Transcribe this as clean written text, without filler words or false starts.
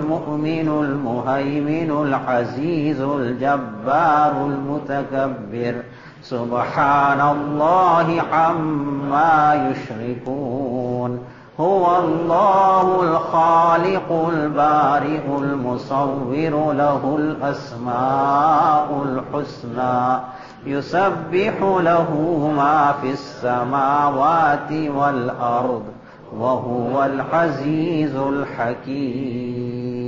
المؤمن المهيمن العزيز الجبار المتكبر سبحان الله عما يشركون هو الله الخالق البارئ المصور له الأسماء الحسنى يسبح له ما في السماوات والأرض وهو العزيز الحكيم.